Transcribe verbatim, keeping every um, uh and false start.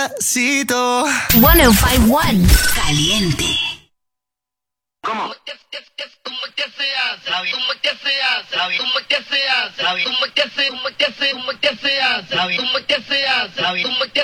Despacito. ciento cincuenta y uno. Caliente. ¿Cómo? ¿Cómo es que se hace? ¿Cómo es que se hace? ¿Cómo es que se hace? ¿Cómo es que se hace? ¿Cómo es que se hace? ¿Cómo es que se hace? ¿Cómo es que se hace? ¿Cómo es que